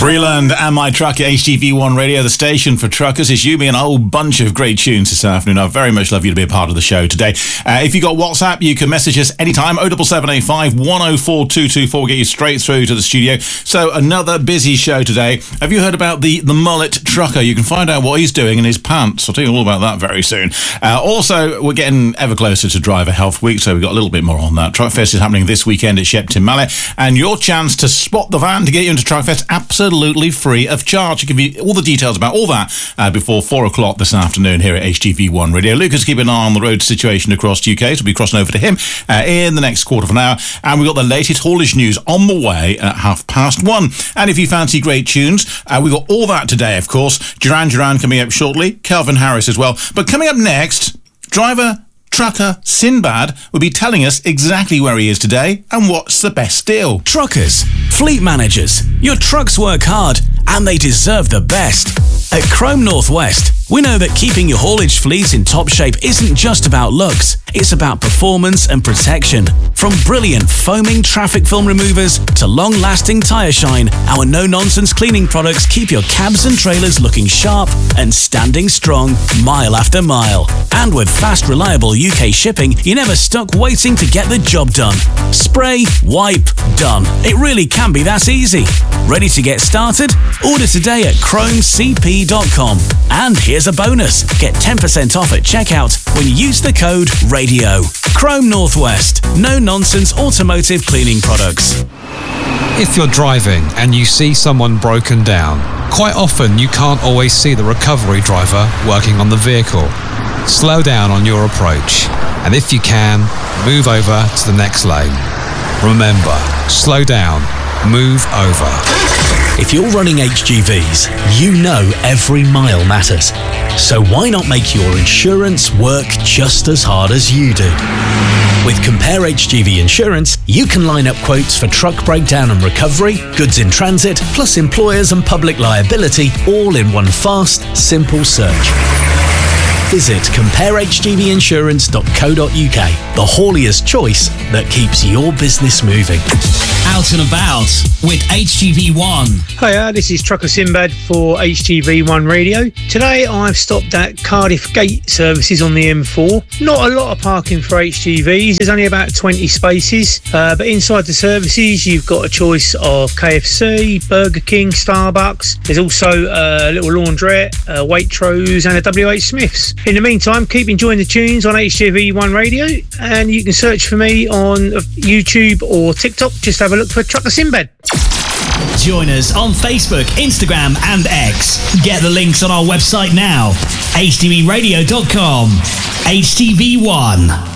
Freeland and My Truck at HTV1 Radio, the station for truckers. It's you, me, and a whole bunch of great tunes this afternoon. I very much love you to be a part of the show today. If you got WhatsApp, you can message us anytime, 07785 104 224. We'll get you straight through to the studio. So another busy show today. Have you heard about the mullet trucker? You can find out what he's doing in his pants. I'll tell you all about that very soon. Also, we're getting ever closer to Driver Health Week, so we've got a little bit more on that. Truckfest is happening this weekend at Shepton Mallet, and your chance to spot the van to get you into Truckfest absolutely free of charge. I'll give you all the details about all that before 4 o'clock this afternoon here at HTV1 Radio. Lucas keeping an eye on the road situation across UK, so we'll be crossing over to him in the next quarter of an hour. And we've got the latest haulage news on the way at 1:30. And if you fancy great tunes, we've got all that today, of course. Duran Duran coming up shortly, Calvin Harris as well. But coming up next, trucker Sinbad will be telling us exactly where he is today and what's the best deal. Truckers, fleet managers, your trucks work hard and they deserve the best. At Chrome Northwest, we know that keeping your haulage fleet in top shape isn't just about looks, it's about performance and protection. From brilliant foaming traffic film removers to long-lasting tyre shine, our no-nonsense cleaning products keep your cabs and trailers looking sharp and standing strong mile after mile. And with fast, reliable UK shipping, you're never stuck waiting to get the job done. Spray, wipe, done. It really can be that easy. Ready to get started? Order today at chromecp.com. And here's a bonus. Get 10% off at checkout when you use the code RADIO. Chrome Northwest. No-nonsense automotive cleaning products. If you're driving and you see someone broken down, quite often you can't always see the recovery driver working on the vehicle. Slow down on your approach, and if you can, move over to the next lane. Remember, slow down, move over. If you're running HGVs, you know every mile matters. So why not make your insurance work just as hard as you do? With Compare HGV Insurance, you can line up quotes for truck breakdown and recovery, goods in transit, plus employers and public liability, all in one fast, simple search. Visit comparehgvinsurance.co.uk, the haulier's choice that keeps your business moving. Out and about with HTV1. Hiya, this is Trucker Sinbad for HTV1 Radio. Today I've stopped at Cardiff Gate services on the M4. Not a lot of parking for HGVs, there's only about 20 spaces, but inside the services you've got a choice of KFC, Burger King, Starbucks. There's also a little laundrette, Waitrose and a WH Smith's. In the meantime, keep enjoying the tunes on HTV1 Radio, and you can search for me on YouTube or TikTok. Just have a look for Trucker Sinbad. Join us on Facebook, Instagram and X. Get the links on our website now, htvradio.com. HTV1.